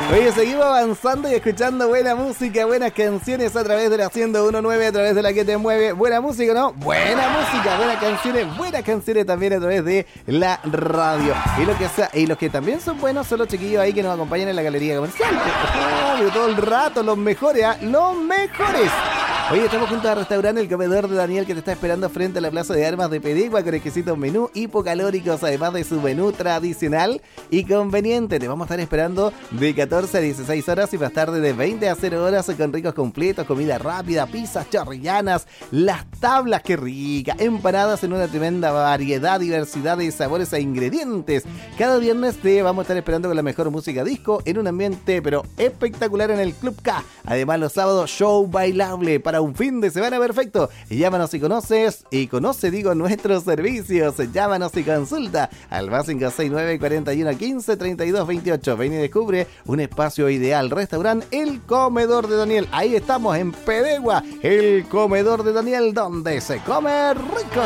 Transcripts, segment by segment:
Oye, seguimos avanzando y escuchando buena música, buenas canciones a través de la 101.9, a través de la que te mueve. Buena música, ¿no? Buena música, buenas canciones también a través de la radio. Y los que también son buenos son los chiquillos ahí que nos acompañan en la galería comercial. Obvio, todo el rato, los mejores, ¿eh? Los mejores. Oye, estamos juntos al restaurante El Comedor de Daniel, que te está esperando frente a la Plaza de Armas de Pedegua con exquisitos menús hipocalóricos, además de su menú tradicional y conveniente. Te vamos a estar esperando de 14 a 16 horas y más tarde de 20 a 0 horas con ricos completos, comida rápida, pizzas chorrillanas, las tablas, qué rica, empanadas en una tremenda variedad, diversidad de sabores e ingredientes. Cada viernes te vamos a estar esperando con la mejor música disco en un ambiente pero espectacular en el Club K. Además, los sábados, show bailable para un fin de semana perfecto. Llámanos si conoce nuestros servicios. Llámanos y consulta al más 569 41 15 32 28. Ven y descubre un espacio ideal. Restaurante El Comedor de Daniel. Ahí estamos en Pedegua, El Comedor de Daniel, donde se come rico.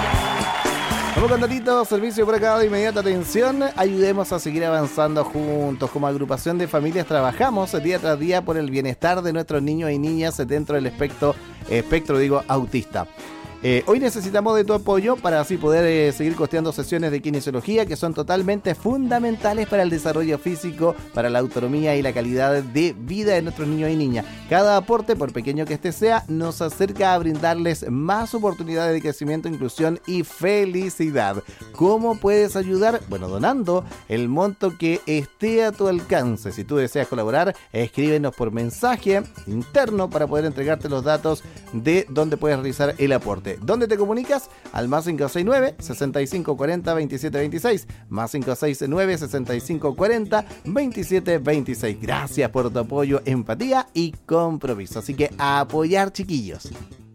Vamos con datitos, servicio por acá de inmediata atención. Ayudemos a seguir avanzando juntos. Como agrupación de familias trabajamos día tras día por el bienestar de nuestros niños y niñas dentro del espectro autista. Hoy necesitamos de tu apoyo para así poder seguir costeando sesiones de kinesiología que son totalmente fundamentales para el desarrollo físico, para la autonomía y la calidad de vida de nuestros niños y niñas. Cada aporte, por pequeño que este sea, nos acerca a brindarles más oportunidades de crecimiento, inclusión y felicidad. ¿Cómo puedes ayudar? Bueno, donando el monto que esté a tu alcance. Si tú deseas colaborar, escríbenos por mensaje interno para poder entregarte los datos de dónde puedes realizar el aporte. ¿Dónde te comunicas? Al más 569-6540-2726, más 569-6540-2726. Gracias por tu apoyo, empatía y compromiso. Así que a apoyar, chiquillos.